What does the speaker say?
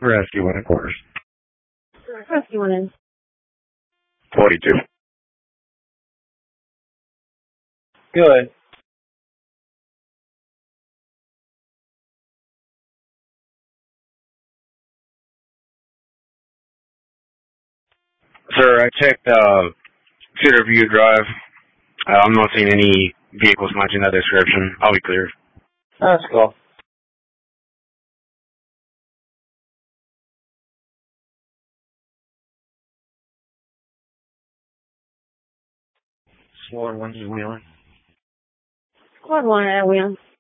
Rescue 1 quarters. Rescue 1 in. 42. Good. Sir, I checked Cedar View Drive. I'm not seeing any vehicles matching that description. I'll be clear. That's cool. Squad 1 is Wheeling. Squad 1 at Wheeling.